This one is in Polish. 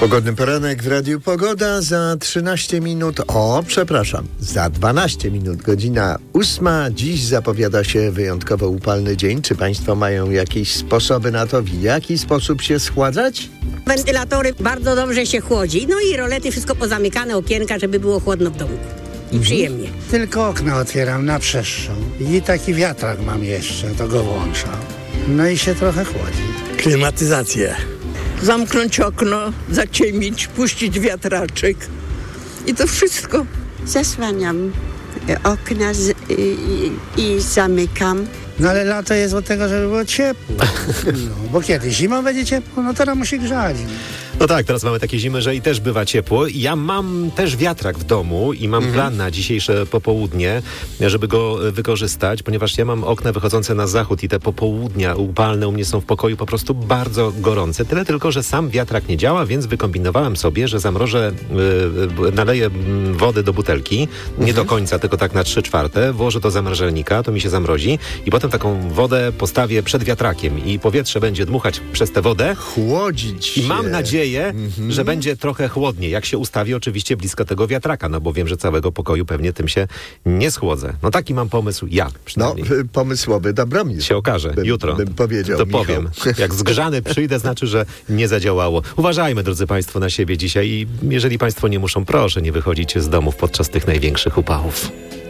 Pogodny poranek w Radiu Pogoda za 13 minut. Za 12 minut, godzina 8. Dziś zapowiada się wyjątkowo upalny dzień. Czy Państwo mają jakieś sposoby na to, w jaki sposób się schładzać? Wentylatory bardzo dobrze się chłodzi. No i rolety, wszystko pozamykane, okienka, żeby było chłodno w domu. I przyjemnie. Tylko okna otwieram na przestrzeń. I taki wiatrak mam jeszcze, to go włączam. No i się trochę chłodzi. Klimatyzację. Zamknąć okno, zaciemić, puścić wiatraczek i to wszystko. Zasłaniam okna i zamykam. No ale lato jest od tego, żeby było ciepło. No, bo kiedy zimą będzie ciepło, no teraz musi grzać. No tak, teraz mamy takie zimy, że i też bywa ciepło. Ja mam też wiatrak w domu i mam plan na dzisiejsze popołudnie, żeby go wykorzystać, ponieważ ja mam okna wychodzące na zachód i te popołudnia upalne u mnie są w pokoju po prostu bardzo gorące. Tyle tylko, że sam wiatrak nie działa, więc wykombinowałem sobie, że zamrożę, naleję wody do butelki, nie do końca, tylko tak na 3/4, włożę do zamrażalnika, to mi się zamrozi i potem taką wodę postawię przed wiatrakiem i powietrze będzie dmuchać przez tę wodę. Chłodzić się. I mam nadzieję, że będzie trochę chłodniej, jak się ustawi oczywiście blisko tego wiatraka, no bo wiem, że całego pokoju pewnie tym się nie schłodzę. No taki mam pomysł ja przynajmniej. No, pomysłowy Dobromir. Się okaże jutro. Bym powiedział, to Michał. powiem. Jak zgrzany przyjdę, znaczy, że nie zadziałało. Uważajmy, drodzy Państwo, na siebie dzisiaj i jeżeli Państwo nie muszą, proszę nie wychodzić z domów podczas tych największych upałów.